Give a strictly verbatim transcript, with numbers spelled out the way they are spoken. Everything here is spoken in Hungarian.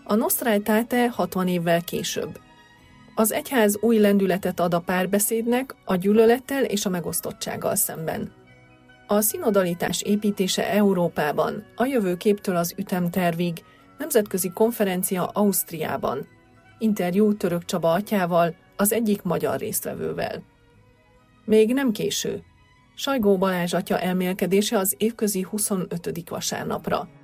a Nostra Aetate hatvan évvel később. Az egyház új lendületet ad a párbeszédnek, a gyűlölettel és a megosztottsággal szemben. A szinodalitás építése Európában, a jövőképtől az ütemtervig, nemzetközi konferencia Ausztriában. Interjú Török Csaba atyával, az egyik magyar résztvevővel. Még nem késő. Sajgó Balázs atya elmélkedése az évközi huszonötödik vasárnapra.